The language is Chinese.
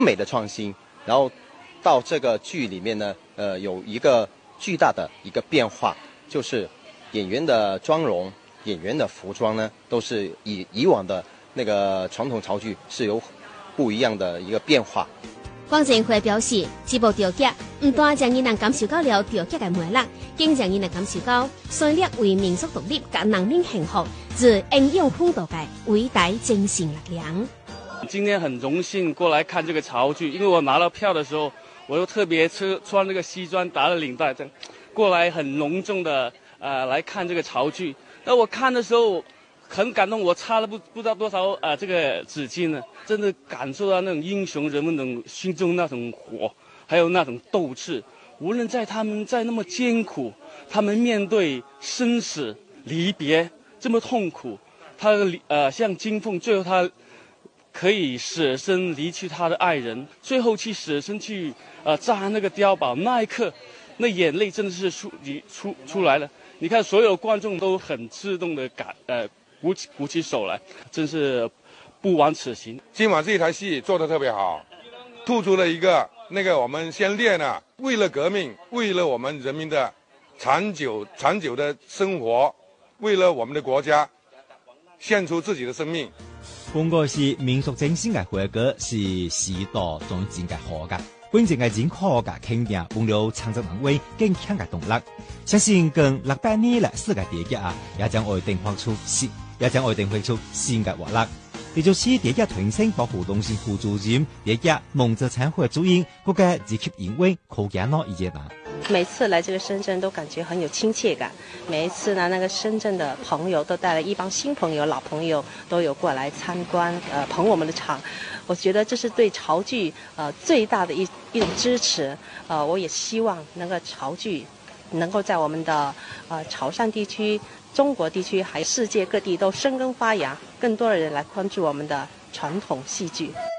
美的创新，然后到这个剧里面呢，有一个巨大的一个变化，就是演员的妆容、演员的服装呢，都是以往的那个传统潮剧是有不一样的一个变化。 汪建辉表示，这部调剧唔单让人感受到了调剧的魅力，更让人感受到创立为民族独立、甲人民幸福、是英勇奋斗的伟大精神力量。 今天很荣幸过来看这个潮剧，因为我拿到票的时候，我又特别穿那个西装，打了领带，过来很隆重的来看这个潮剧。那我看的时候很感动，我擦了不知道多少这个纸巾呢，真的感受到那种英雄人们的心中那种火，还有那种斗志。无论他们在那么艰苦，他们面对生死离别这么痛苦，他像金凤最后他可以舍身离去他的爱人，最后去舍身去扎那个碉堡，那一刻那眼泪真的是出来了。你看所有观众都很自动的鼓起手来，真是不枉此行。 今晚这台戏做得特别好，突出了一个我们先烈呢，为了革命，为了我们人民的长久的生活，为了我们的国家，献出自己的生命。 本个是民俗精神嘅活歌，是时代仲真嘅好嘅，本正嘅認可嘅肯定，為了創作人為更強嘅動力。相信跟600年歷史嘅電影也將會定發出新嘅活力。呢就是電影團成保護動性副主任，電影夢者產會主演，嗰個自給因為口感咯一樣啊。 每次来这个深圳都感觉很有亲切感，每一次呢，那个深圳的朋友都带来一帮新朋友、老朋友都有过来参观，捧我们的场。我觉得这是对潮剧最大的一种支持。我也希望那个潮剧能够在我们的潮汕地区、中国地区还有世界各地都生根发芽，更多的人来关注我们的传统戏剧。